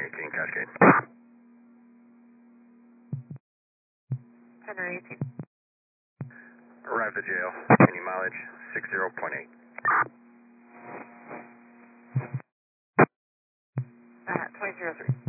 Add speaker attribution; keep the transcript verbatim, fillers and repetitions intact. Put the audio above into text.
Speaker 1: eighteen Cascade.
Speaker 2: ten eighteen.
Speaker 1: Arrived at jail. Any mileage? sixty point eight.
Speaker 2: Uh, twenty zero three.